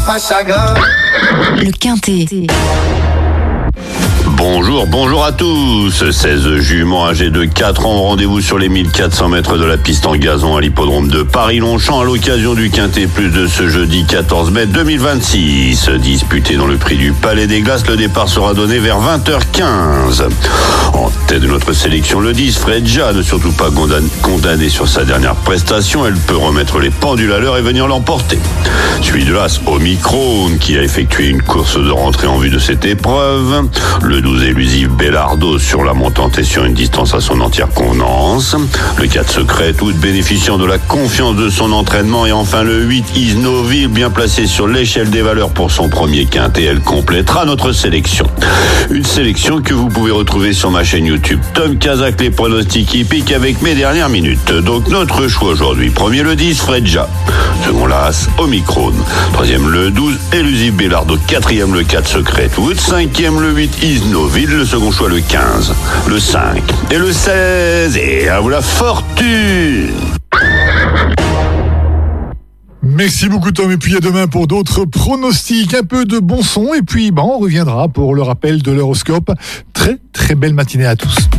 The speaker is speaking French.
pas chagrin. Le Quintet. Bonjour à tous. 16 juments âgés de 4 ans ont rendez-vous sur les 1400 mètres de la piste en gazon à l'hippodrome de Paris-Longchamp à l'occasion du Quintet Plus de ce jeudi 14 mai 2026. Disputé dans le prix du Palais des Glaces, le départ sera donné vers 20h15. En tête de notre sélection, le 10, Fredja, ne surtout pas condamné sur sa dernière prestation. Elle peut remettre les pendules à l'heure et venir l'emporter. Suivi de l'As, Omicron, qui a effectué une course de rentrée en vue de cette épreuve. Le 12, élusif Bellardo sur la montante et sur une distance à son entière convenance. Le 4, Secret, tout bénéficiant de la confiance de son entraînement. Et enfin le 8, Isnoville, bien placé sur l'échelle des valeurs pour son premier quintet. Elle complétera notre sélection. Une sélection que vous pouvez retrouver sur ma chaîne YouTube Tom Kazak, les pronostics hippiques avec mes dernières minutes. Donc notre choix aujourd'hui. Premier le 10, Fredja. Second l'As, Omicron. Troisième le 12, élusif Bellardo. Quatrième le 4, Secret Wood. Cinquième le 8, Isnoville. Le second choix le 15, le 5 et le 16. Et à vous la fortune. Merci beaucoup Tom, et puis à demain pour d'autres pronostics, un peu de bon son, et puis on reviendra pour le rappel de l'horoscope. Très très belle matinée à tous.